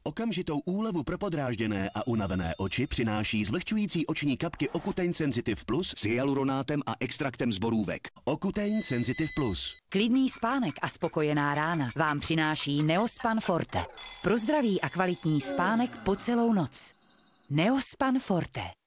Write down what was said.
Okamžitou úlevu pro podrážděné a unavené oči přináší zvlhčující oční kapky Ocutein Sensitive Plus s hyaluronátem a extraktem z borůvek. Ocutein Sensitive Plus. Klidný spánek a spokojená rána vám přináší Neospan Forte. Pro zdravý a kvalitní spánek po celou noc. Neospan Forte.